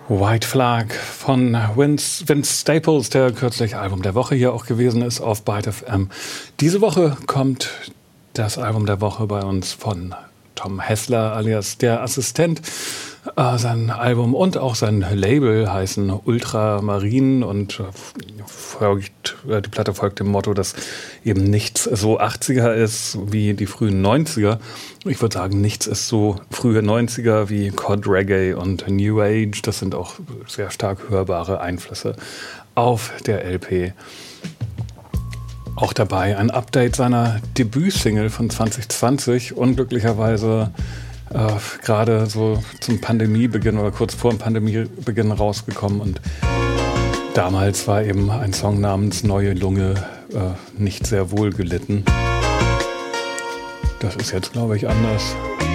White Flag von Vince Staples, der kürzlich Album der Woche hier auch gewesen ist auf Byte FM. Diese Woche kommt das Album der Woche bei uns von Tom Hessler alias Der Assistent. Sein Album und auch sein Label heißen Ultramarin und die Platte folgt dem Motto, dass eben nichts so 80er ist wie die frühen 90er. Ich würde sagen, nichts ist so frühe 90er wie Cod Reggae und New Age. Das sind auch sehr stark hörbare Einflüsse auf der LP. Auch dabei ein Update seiner Debütsingle von 2020, unglücklicherweise gerade so zum Pandemiebeginn oder kurz vor dem Pandemiebeginn rausgekommen. Und damals war eben ein Song namens Neue Lunge nicht sehr wohl gelitten. Das ist jetzt, glaube ich, anders.